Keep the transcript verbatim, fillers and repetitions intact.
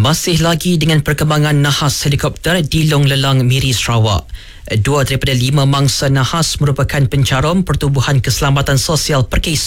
Masih lagi dengan perkembangan nahas helikopter di Long Lelang, Miri, Sarawak. Dua daripada lima mangsa nahas merupakan pencarum Pertubuhan Keselamatan Sosial Perkes